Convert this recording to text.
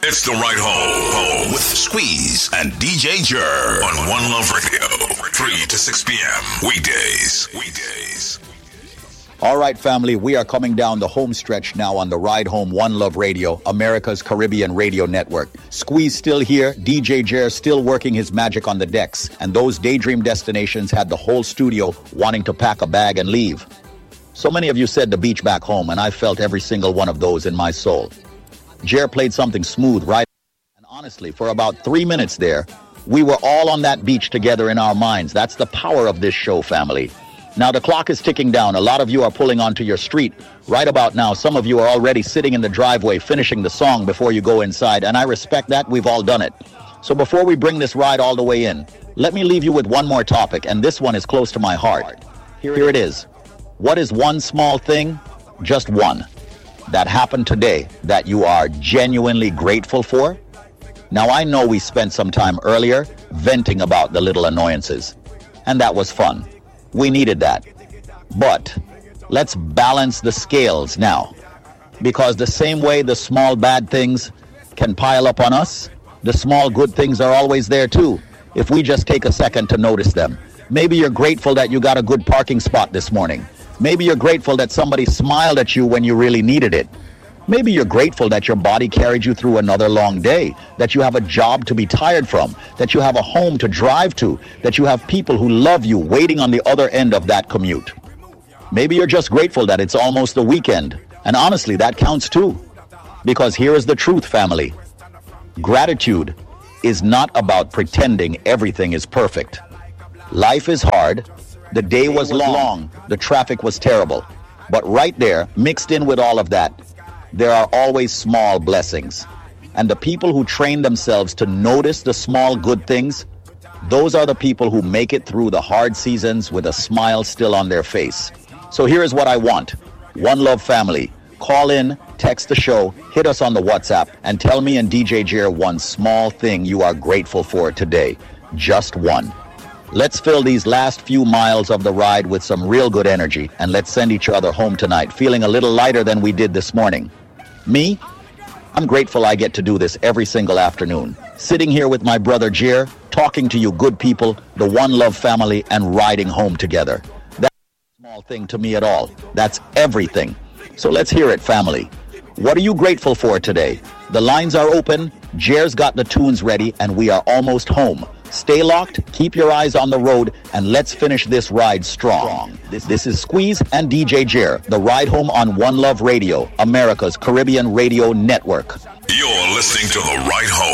It's the Ride Home with Squeeze and DJ Jer on One Love Radio, 3 to 6 p.m. Weekdays. All right, family, we are coming down the home stretch now on the Ride Home One Love Radio, America's Caribbean radio network. Squeeze still here, DJ Jer still working his magic on the decks, and those daydream destinations had the whole studio wanting to pack a bag and leave. So many of you said the beach back home, and I felt every single one of those in my soul. Jer played something smooth, right? And honestly, for about 3 minutes there, we were all on that beach together in our minds. That's the power of this show, family. Now, the clock is ticking down. A lot of you are pulling onto your street. Right about now, some of you are already sitting in the driveway finishing the song before you go inside, and I respect that. We've all done it. So before we bring this ride all the way in, let me leave you with one more topic, and this one is close to my heart. Here it is. What is one small thing? Just one. That happened today that you are genuinely grateful for? Now, I know we spent some time earlier venting about the little annoyances, and that was fun. We needed that. But let's balance the scales now, because the same way the small bad things can pile up on us, the small good things are always there too, if we just take a second to notice them. Maybe you're grateful that you got a good parking spot this morning. Maybe you're grateful that somebody smiled at you when you really needed it. Maybe you're grateful that your body carried you through another long day, that you have a job to be tired from, that you have a home to drive to, that you have people who love you waiting on the other end of that commute. Maybe you're just grateful that it's almost the weekend, and honestly, that counts too. Because here is the truth, family. Gratitude is not about pretending everything is perfect. Life is hard. The day was long, the traffic was terrible. But right there, mixed in with all of that, there are always small blessings. And the people who train themselves to notice the small good things, those are the people who make it through the hard seasons with a smile still on their face. So here is what I want. One Love family, call in, text the show, hit us on the WhatsApp, and tell me and DJ Jer one small thing you are grateful for today. Just one. Let's fill these last few miles of the ride with some real good energy, and let's send each other home tonight feeling a little lighter than we did this morning. Me? I'm grateful I get to do this every single afternoon. Sitting here with my brother Jer, talking to you good people, the One Love family, and riding home together. That's not a small thing to me at all. That's everything. So let's hear it, family. What are you grateful for today? The lines are open, Jer's got the tunes ready, and we are almost home. Stay locked, keep your eyes on the road, and let's finish this ride strong. This is Squeeze and DJ Jer, the ride home on One Love Radio, America's Caribbean radio network. You're listening to the Ride Home.